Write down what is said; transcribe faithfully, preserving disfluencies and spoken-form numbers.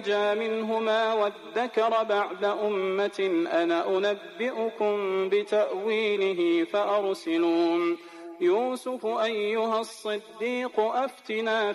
جاء منهما وادكر بعد أمة أنا أنبئكم بتأويله فأرسلون يوسف أيها الصديق أفتنا